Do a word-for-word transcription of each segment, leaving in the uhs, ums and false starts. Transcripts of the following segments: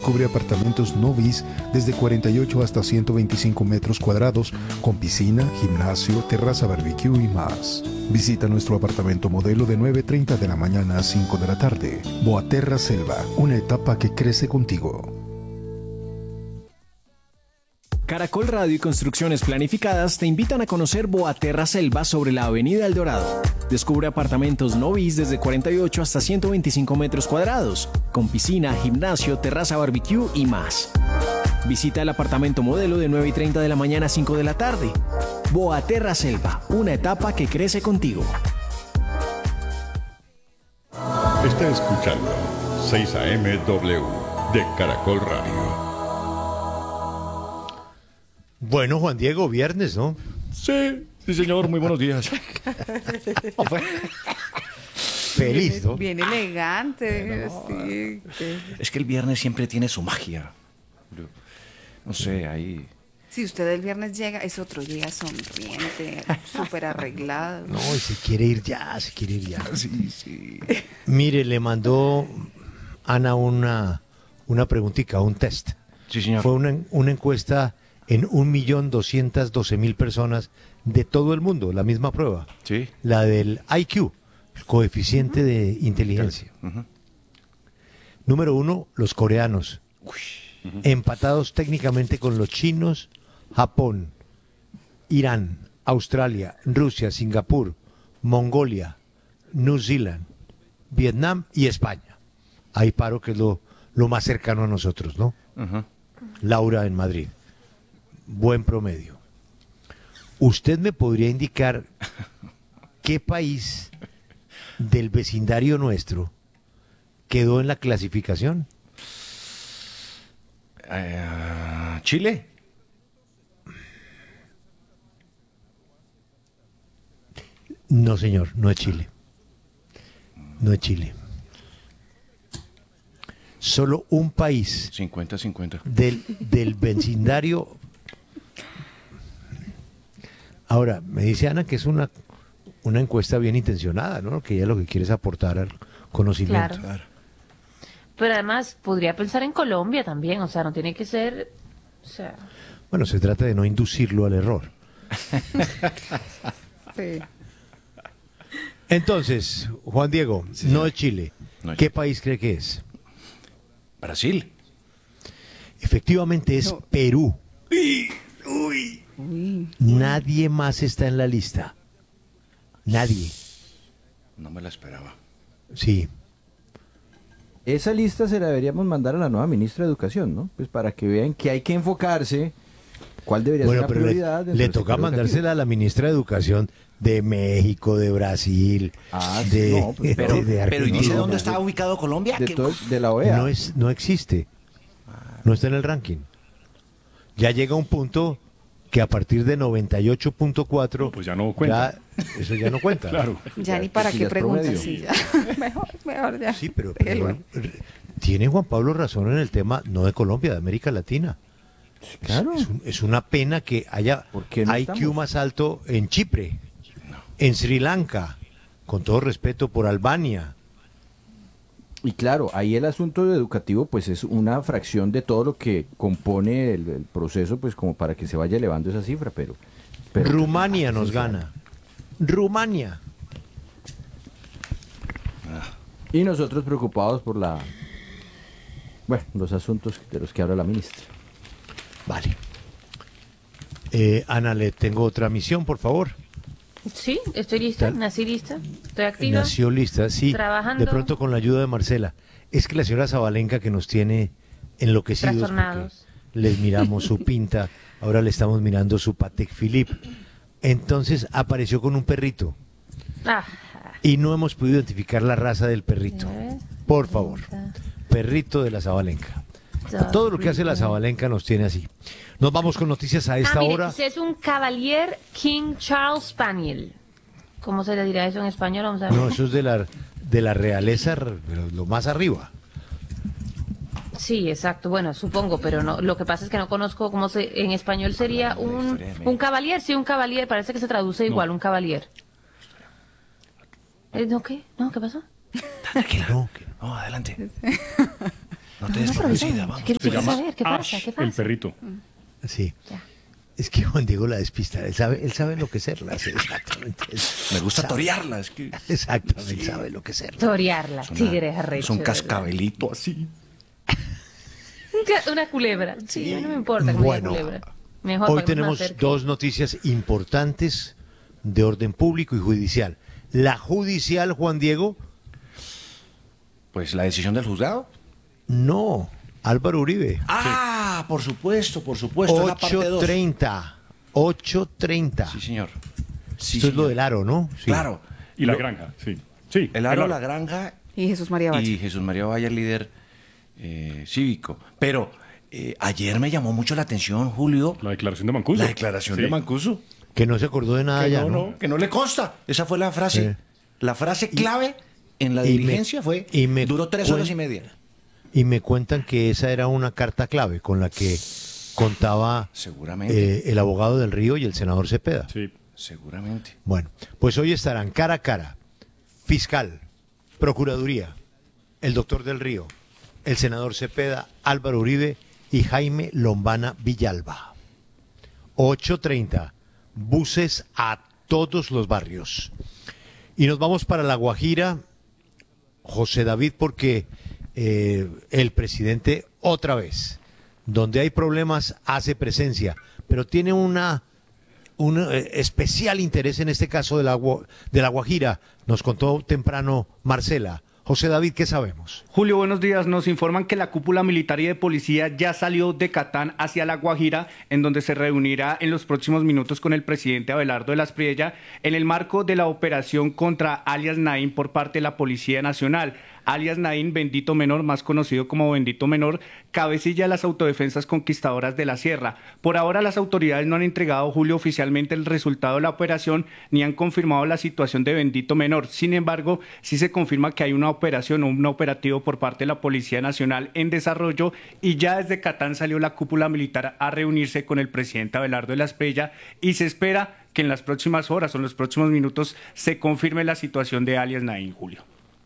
Descubre apartamentos Novis desde cuarenta y ocho hasta ciento veinticinco metros cuadrados, con piscina, gimnasio, terraza barbecue y más. Visita nuestro apartamento modelo de nueve y treinta de la mañana a cinco de la tarde. Boaterra Selva, una etapa que crece contigo. Caracol Radio y Construcciones Planificadas te invitan a conocer Boaterra Selva sobre la Avenida El Dorado. Descubre apartamentos Novis desde cuarenta y ocho hasta ciento veinticinco metros cuadrados, con piscina, gimnasio, terraza barbecue y más. Visita el apartamento modelo de nueve y treinta de la mañana a cinco de la tarde. Boaterra Selva, una etapa que crece contigo. Está escuchando seis A M W de Caracol Radio. Bueno, Juan Diego, viernes, ¿no? Sí, sí, señor, muy buenos días. Feliz, ¿no? Bien elegante. Bueno, sí, que... Es que el viernes siempre tiene su magia. No sé, ahí... Si usted el viernes llega, es otro día sonriente, súper arreglado. No, y se quiere ir ya, se quiere ir ya. Sí, sí. Mire, le mandó Ana una, una preguntita, un test. Sí, señor. Fue una, una encuesta en un millón doscientas doce mil personas de todo el mundo, la misma prueba. Sí. La del I Q, el coeficiente uh-huh. de inteligencia. Uh-huh. Número uno, los coreanos. Uh-huh. Empatados técnicamente con los chinos, Japón, Irán, Australia, Rusia, Singapur, Mongolia, New Zealand, Vietnam y España. Ahí paro, que es lo, lo más cercano a nosotros, ¿no? Uh-huh. Laura en Madrid. Buen promedio. ¿Usted me podría indicar qué país del vecindario nuestro quedó en la clasificación? Uh, ¿Chile? No, señor, no es Chile. No es Chile. Solo un país cincuenta cincuenta del, del vecindario. Ahora, me dice Ana que es una, una encuesta bien intencionada, ¿no? Que ella lo que quiere es aportar al conocimiento. Claro. Pero además podría pensar en Colombia también, o sea, no tiene que ser... O sea... Bueno, se trata de no inducirlo al error. Sí. Entonces, Juan Diego, sí, no es Chile. No es ¿Qué Chile. País cree que es? Brasil. Efectivamente es no. Perú. Uy, uy. Uy. Nadie más está en la lista. Nadie. No me la esperaba. Sí. Esa lista se la deberíamos mandar a la nueva ministra de Educación, ¿no? Pues para que vean que hay que enfocarse, cuál debería bueno, ser la pero prioridad. Le, le toca mandársela a la ministra de Educación de México, de Brasil, ah, de, no, pues, pero, de, de pero ¿y dice no, dónde está ubicado Colombia? De, todo, de la O E A. No, es, no existe. No está en el ranking. Ya llega un punto que a partir de noventa y ocho punto cuatro no, pues ya no cuenta. Ya, eso ya no cuenta. Claro. Ya, ya ni para qué preguntas. Sí, ya. mejor, mejor ya. Sí, pero, pero tiene Juan Pablo razón en el tema, no de Colombia, de América Latina. Claro. Es, es, un, es una pena que haya no I Q estamos? más alto en Chipre, no. en Sri Lanka, con todo respeto por Albania. Y claro, ahí el asunto educativo pues es una fracción de todo lo que compone el, el proceso, pues como para que se vaya elevando esa cifra, pero... pero Rumania nos gana. Rumania. Y nosotros preocupados por la... Bueno, los asuntos de los que habla la ministra. Vale. Eh, Ana, le tengo otra misión, por favor. Sí, estoy lista, nací lista, estoy activa. Nació lista, sí. Trabajando. De pronto con la ayuda de Marcela. Es que la señora Zabalenka, que nos tiene enloquecidos porque les miramos su pinta, ahora le estamos mirando su Patek Philippe. Entonces apareció con un perrito. Ah. Y no hemos podido identificar la raza del perrito. Por favor. Perrito de la Zabalenka. Todo lo que hace la Zabalenka nos tiene así. Nos vamos con noticias a esta ah, mire, hora. Es un Cavalier King Charles Spaniel. ¿Cómo se le dirá eso en español? Vamos a ver. No, eso es de la, de la realeza, pero lo más arriba. Sí, exacto. Bueno, supongo, pero no. Lo que pasa es que no conozco cómo se. En español sería un un Cavalier, sí, un Cavalier. Parece que se traduce igual, no. Un Cavalier. ¿No qué? ¿No qué pasó? Tranquila. No, no, adelante. No te No, des no, por pero vencida, dígame, vamos. ¿qué Se quiere llama saber? ¿Qué pasa? Ash, ¿Qué pasa? el perrito. Sí. Ya. Es que Juan Diego la despista, él sabe, él sabe enloquecerlas, exactamente. Me gusta Sabe- torearla, es que Exactamente, sabe enloquecerlas. Torearla, es una- tigre arrecho. es un de verdad. cascabelito así. Un ca- Una culebra. Sí, no me importa que me Bueno, diga culebra. Mejor Hoy para que me tenemos acerque. dos noticias importantes de orden público y judicial. La judicial, Juan Diego, Pues la decisión del juzgado. no, Álvaro Uribe. Ah, por supuesto, por supuesto. es la parte ocho dos. treinta. ocho treinta. Sí, señor. Sí, Esto es lo señor. del aro, ¿no? Sí. Claro. Y la Lo- granja, sí. Sí, El aro, la granja Y Jesús María Valle. y Jesús María Valle, líder eh, cívico. Pero eh, ayer me llamó mucho la atención, Julio, La declaración de Mancuso. la declaración Sí. de Mancuso. Que no se acordó de nada Que ya, no, ¿no? no, que no le consta. Esa fue la frase. Sí. La frase clave en la y me- diligencia fue, y me duró tres cuen- horas y media. Y me cuentan que esa era una carta clave con la que contaba Seguramente. eh, el abogado del Río y el senador Cepeda. Sí. Seguramente. Bueno, pues hoy estarán cara a cara fiscal, procuraduría, el doctor del Río, el senador Cepeda, Álvaro Uribe y Jaime Lombana Villalba. ocho treinta, buses a todos los barrios. Y nos vamos para La Guajira, José David, porque eh, el presidente otra vez, donde hay problemas, hace presencia, pero tiene una un eh, especial interés en este caso de la, Gua- de la Guajira, nos contó temprano Marcela. José David, ¿qué sabemos? Julio, buenos días. Nos informan que la cúpula militar y de policía ya salió de Catán hacia La Guajira, en donde se reunirá en los próximos minutos con el presidente Abelardo de la Espriella en el marco de la operación contra alias Naín por parte de la Policía Nacional. Alias Naín, Bendito Menor, más conocido como Bendito Menor, cabecilla de las autodefensas conquistadoras de la Sierra. Por ahora las autoridades no han entregado, Julio, oficialmente el resultado de la operación ni han confirmado la situación de Bendito Menor. Sin embargo, sí se confirma que hay una operación o un operativo por parte de la Policía Nacional en desarrollo y ya desde Catán salió la cúpula militar a reunirse con el presidente Abelardo de la Espriella y se espera que en las próximas horas o en los próximos minutos se confirme la situación de alias Naín, Julio.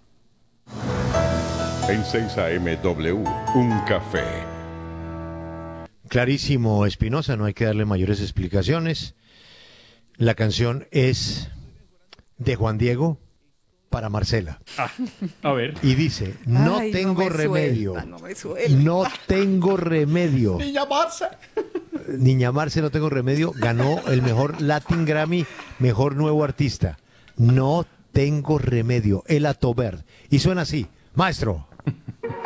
En seis A M W, un café. Clarísimo, Espinosa, no hay que darle mayores explicaciones. La canción es de Juan Diego para Marcela. Ah, a ver. Y dice, no Ay, tengo me remedio. suelta, no me suelta. No tengo remedio. Niña Marce. Niña Marce, no tengo remedio. Ganó el mejor Latin Grammy, mejor nuevo artista. No tengo remedio. El Atobert. Y suena así. Maestro.